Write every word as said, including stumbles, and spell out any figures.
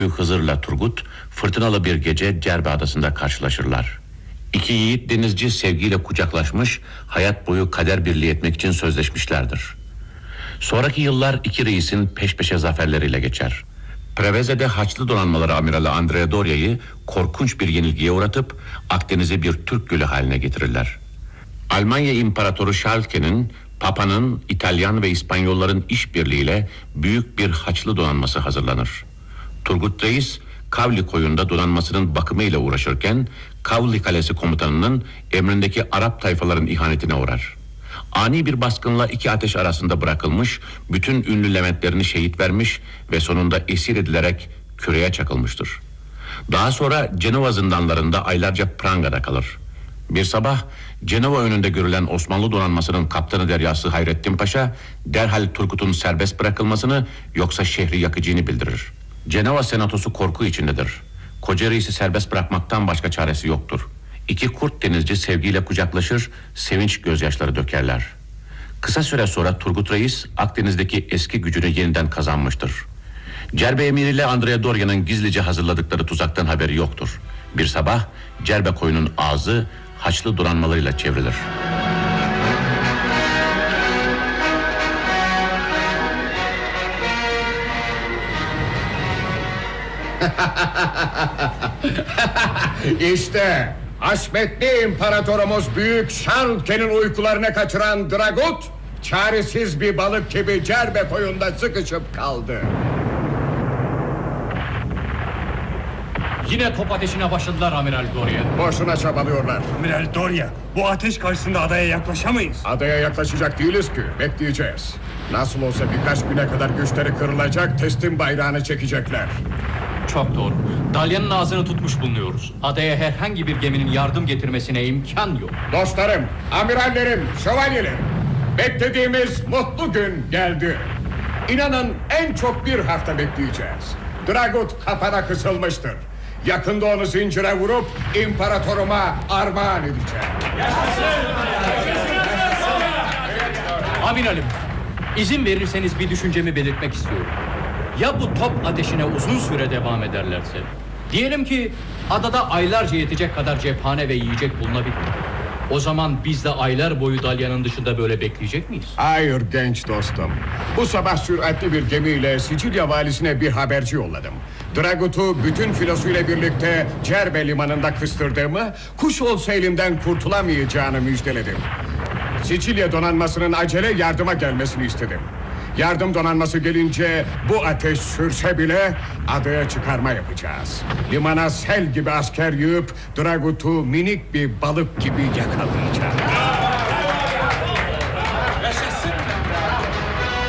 Hızır'la Turgut fırtınalı bir gece Cerbe Adası'nda karşılaşırlar. İki yiğit denizci sevgiyle kucaklaşmış, hayat boyu kader birliği etmek için sözleşmişlerdir. Sonraki yıllar iki reisin peş peşe zaferleriyle geçer. Preveze'de Haçlı Donanmaları Amirali Andrea Doria'yı korkunç bir yenilgiye uğratıp Akdeniz'i bir Türk gölü haline getirirler. Almanya İmparatoru Schalke'nin, Papa'nın, İtalyan ve İspanyolların işbirliğiyle büyük bir Haçlı donanması hazırlanır. Turgut Reis, Kavli koyunda donanmasının bakımıyla uğraşırken Kavli Kalesi komutanının emrindeki Arap tayfaların ihanetine uğrar. Ani bir baskınla iki ateş arasında bırakılmış, bütün ünlü Leventlerini şehit vermiş ve sonunda esir edilerek küreye çakılmıştır. Daha sonra Cenova zindanlarında aylarca prangada kalır. Bir sabah Cenova önünde görülen Osmanlı donanmasının kaptanı deryası Hayrettin Paşa derhal Turgut'un serbest bırakılmasını yoksa şehri yakacağını bildirir. Cenova senatosu korku içindedir. Koca reisi serbest bırakmaktan başka çaresi yoktur. İki kurt denizci sevgiyle kucaklaşır, sevinç gözyaşları dökerler. Kısa süre sonra Turgut Reis Akdeniz'deki eski gücünü yeniden kazanmıştır. Cerbe emiriyle Andrea Doria'nın gizlice hazırladıkları tuzaktan haberi yoktur. Bir sabah Cerbe koyunun ağzı Haçlı donanmalarıyla çevrilir. İşte haşmetli imparatorumuz Büyük Şarlken'in uykularını kaçıran Dragut, çaresiz bir balık gibi Cerbe koyunda sıkışıp kaldı. Yine top ateşine başladılar Amiral Doria. Boşuna çabalıyorlar. Amiral Doria, bu ateş karşısında adaya yaklaşamayız. Adaya yaklaşacak değiliz ki, bekleyeceğiz. Nasıl olsa birkaç güne kadar güçleri kırılacak, teslim bayrağını çekecekler. Çok doğru. Dalyanın ağzını tutmuş bulunuyoruz. Adaya herhangi bir geminin yardım getirmesine imkan yok. Dostlarım, amirallerim, şövalyelerim, beklediğimiz mutlu gün geldi. İnanın en çok bir hafta bekleyeceğiz. Dragut kafana kısılmıştır. Yakında onu zincire vurup imparatoruma armağan edeceğim. Amiralim, izin verirseniz bir düşüncemi belirtmek istiyorum. Ya bu top ateşine uzun süre devam ederlerse? Diyelim ki adada aylarca yetecek kadar cephane ve yiyecek bulunabilir. O zaman biz de aylar boyu Dalyanın dışında böyle bekleyecek miyiz? Hayır genç dostum. Bu sabah süratli bir gemiyle Sicilya valisine bir haberci yolladım. Dragut'u bütün filosuyla birlikte Cerbe limanında kıstırdığımı, kuş olsa elimden kurtulamayacağını müjdeledim. Sicilya donanmasının acele yardıma gelmesini istedim. Yardım donanması gelince bu ateş sürse bile adaya çıkarma yapacağız. Limana sel gibi asker yığıp Dragut'u minik bir balık gibi yakalayacağız.